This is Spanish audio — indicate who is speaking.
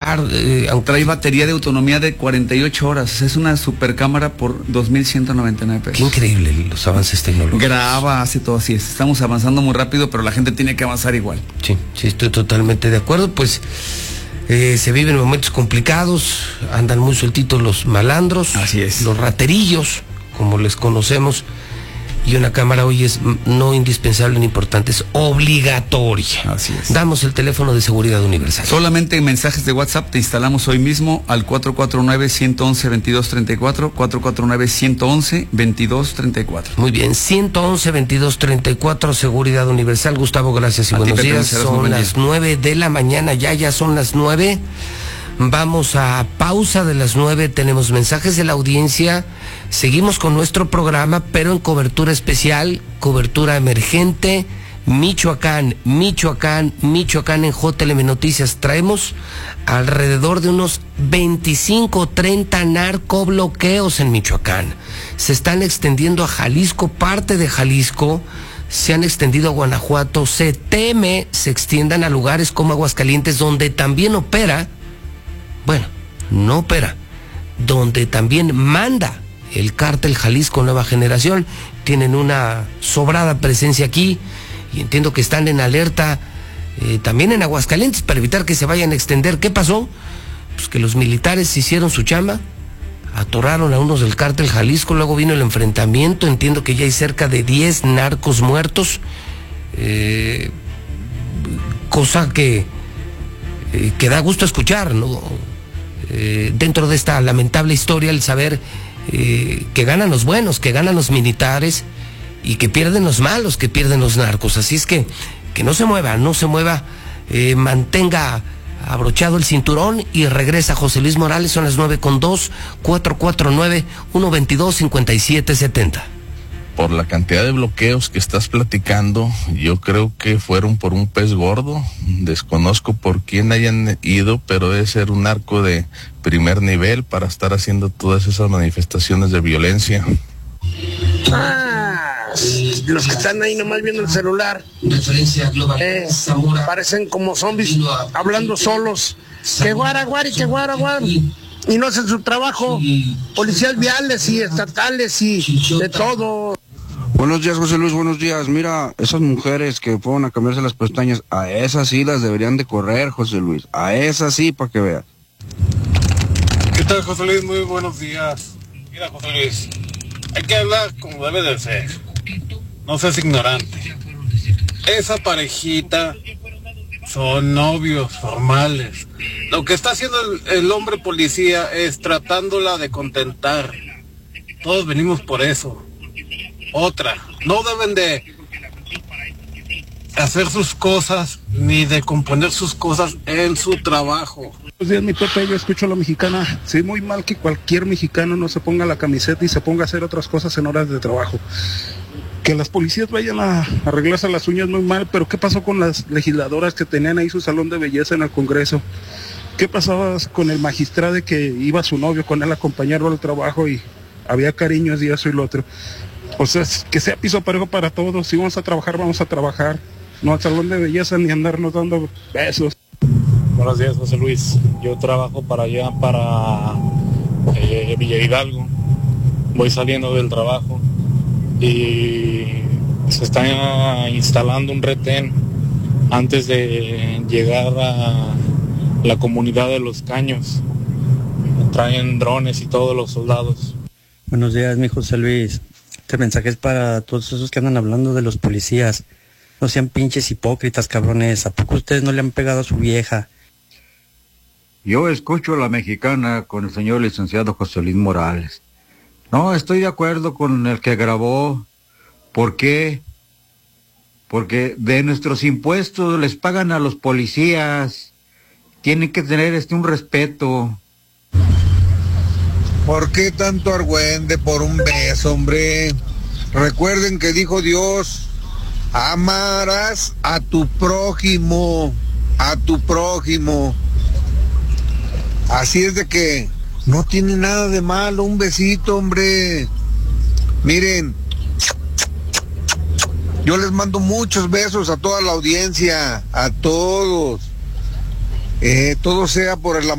Speaker 1: celular,
Speaker 2: aunque trae batería de autonomía de 48 horas. Es una super cámara por 2,199 pesos.
Speaker 1: Qué increíble los avances tecnológicos.
Speaker 2: Graba, hace todo así. Estamos avanzando muy rápido, pero la gente tiene que avanzar igual.
Speaker 1: Sí, estoy totalmente de acuerdo. Pues se viven momentos complicados, andan muy sueltitos los malandros.
Speaker 2: Así es.
Speaker 1: Los raterillos, como les conocemos. Y una cámara hoy es no indispensable ni importante, es obligatoria.
Speaker 2: Así es.
Speaker 1: Damos el teléfono de seguridad universal.
Speaker 2: Solamente en mensajes de WhatsApp te instalamos hoy mismo al 449-111-2234, 449-111-2234.
Speaker 1: Muy bien, 111-2234, seguridad universal. Gustavo, gracias y buenos días. Son las 9 de la mañana, ya son las 9. Vamos a pausa de las 9, tenemos mensajes de la audiencia, seguimos con nuestro programa, pero en cobertura especial, cobertura emergente, Michoacán en JLM Noticias. Traemos alrededor de unos 25 o 30 narcobloqueos en Michoacán. Se están extendiendo a Jalisco, parte de Jalisco, se han extendido a Guanajuato, se teme se extiendan a lugares como Aguascalientes, donde también opera, donde también manda el cártel Jalisco Nueva Generación. Tienen una sobrada presencia aquí y entiendo que están en alerta también en Aguascalientes para evitar que se vayan a extender. ¿Qué pasó? Pues que los militares hicieron su chamba, atoraron a unos del cártel Jalisco, luego vino el enfrentamiento, entiendo que ya hay cerca de 10 narcos muertos, cosa que da gusto escuchar, ¿no? Dentro de esta lamentable historia, el saber que ganan los buenos, que ganan los militares y que pierden los malos, que pierden los narcos. Así es que no se mueva, mantenga abrochado el cinturón y regresa José Luis Morales. Son las 9:02, 449-122-5770.
Speaker 3: Por la cantidad de bloqueos que estás platicando, yo creo que fueron por un pez gordo. Desconozco por quién hayan ido, pero debe ser un narco de primer nivel para estar haciendo todas esas manifestaciones de violencia.
Speaker 4: Los que están ahí nomás viendo el celular, parecen como zombies hablando solos. Que guaraguari, que guaraguari. Y no hacen su trabajo, policías viales y estatales y de todo.
Speaker 5: Buenos días, José Luis, buenos días. Mira, esas mujeres que fueron a cambiarse las pestañas, a esas sí las deberían de correr, José Luis. A esas sí, para que veas.
Speaker 6: ¿Qué tal, José Luis? Muy buenos días. Mira, José Luis, hay que hablar como debe de ser. No seas ignorante. Esa parejita son novios formales. Lo que está haciendo el hombre policía es tratándola de contentar. Todos venimos por eso. Otra, no deben de hacer sus cosas ni de componer sus cosas en su trabajo.
Speaker 7: Buenos días, mi Pepe, yo escucho a la mexicana. Sí, muy mal que cualquier mexicano no se ponga la camiseta y se ponga a hacer otras cosas en horas de trabajo. Que las policías vayan a arreglarse las uñas, muy mal, pero ¿qué pasó con las legisladoras que tenían ahí su salón de belleza en el Congreso? ¿Qué pasaba con el magistrado que iba su novio con él a acompañarlo al trabajo y había cariños y eso y lo otro? O sea, que sea piso parejo para todos. Si vamos a trabajar, vamos a trabajar. No al salón de belleza ni andarnos dando besos.
Speaker 6: Buenos días, José Luis. Yo trabajo para allá, para Villa Hidalgo. Voy saliendo del trabajo y se está instalando un retén antes de llegar a la comunidad de Los Caños. Traen drones y todos los soldados.
Speaker 8: Buenos días, mi José Luis. Este mensaje es para todos esos que andan hablando de los policías. No sean pinches hipócritas, cabrones. ¿A poco ustedes no le han pegado a su vieja?
Speaker 9: Yo escucho a la mexicana con el señor licenciado José Luis Morales. No, estoy de acuerdo con el que grabó. ¿Por qué? Porque de nuestros impuestos les pagan a los policías. Tienen que tener un respeto.
Speaker 10: ¿Por qué tanto argüende por un beso, hombre? Recuerden que dijo Dios, amarás a tu prójimo, a tu prójimo. Así es de que no tiene nada de malo un besito, hombre. Miren, yo les mando muchos besos a toda la audiencia, a todos. Todo sea por el amor.